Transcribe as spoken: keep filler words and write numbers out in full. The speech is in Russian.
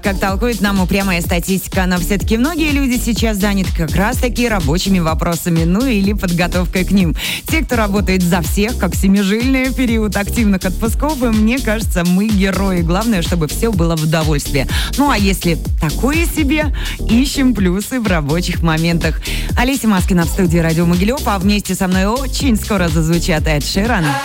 Как толкует нам упрямая статистика, но все-таки многие люди сейчас заняты как раз-таки рабочими вопросами, ну или подготовкой к ним. Те, кто работает за всех, как семижильный в период активных отпусков, и мне кажется, мы герои. Главное, чтобы все было в удовольствие. Ну а если такое себе, ищем плюсы в рабочих моментах. Олеся Маскина в студии Радио Могилев, а вместе со мной очень скоро зазвучат Эд Ширан.